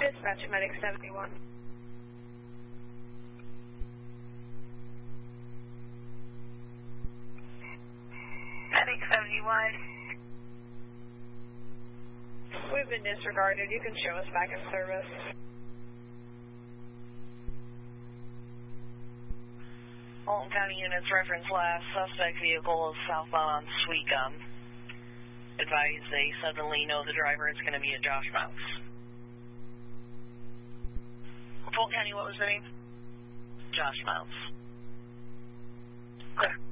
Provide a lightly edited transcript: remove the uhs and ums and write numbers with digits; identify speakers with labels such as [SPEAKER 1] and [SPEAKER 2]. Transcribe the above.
[SPEAKER 1] Dispatch Medic 71.
[SPEAKER 2] Medic 71.
[SPEAKER 1] We've been disregarded. You can show us back in service.
[SPEAKER 2] Fulton County units reference last suspect vehicle is southbound on Sweet Gum. Advise they suddenly know the driver. It's going to be a Josh Mouse. Fulton County, what was the name? Josh Mouse. Clear.